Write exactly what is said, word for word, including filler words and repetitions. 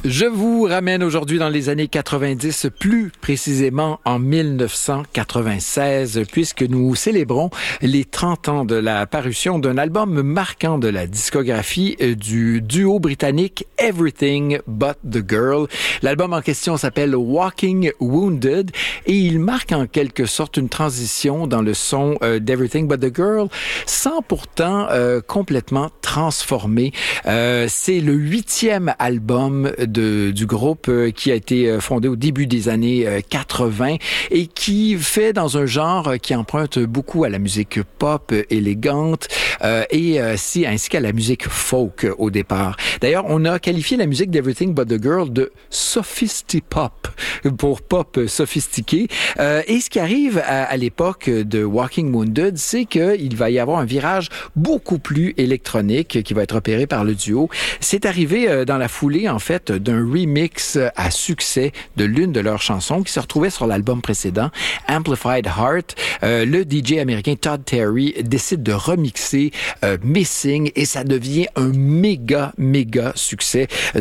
Je vous ramène aujourd'hui dans les années quatre-vingt-dix, plus précisément en mille neuf cent quatre-vingt-seize, puisque nous célébrons les trente ans de la parution d'un album marquant de la discographie du duo britannique Everything But the Girl. L'album en question s'appelle Walking Wounded et il marque en quelque sorte une transition dans le son euh, d'Everything But the Girl, sans pourtant euh, complètement transformer. Euh, c'est le huitième album de, du groupe euh, qui a été fondé au début des années euh, quatre-vingts et qui fait dans un genre qui emprunte beaucoup à la musique pop élégante euh, et euh, si, ainsi qu'à la musique folk au départ. D'ailleurs, on a qualifié la musique d'Everything But the Girl de sophisti-pop, pour pop sophistiqué. Euh, et ce qui arrive à, à l'époque de Walking Wounded, c'est qu'il va y avoir un virage beaucoup plus électronique qui va être opéré par le duo. C'est arrivé euh, dans la foulée, en fait, d'un remix à succès de l'une de leurs chansons qui se retrouvait sur l'album précédent, Amplified Heart. Euh, le D J américain Todd Terry décide de remixer euh, Missing et ça devient un méga, méga succès.